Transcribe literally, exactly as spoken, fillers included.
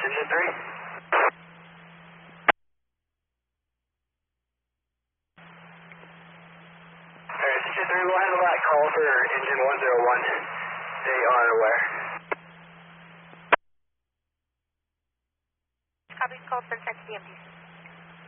engine three. Alright, engine three, we'll handle that call for engine one zero one. They are aware. Copy, call for sent to the M D C.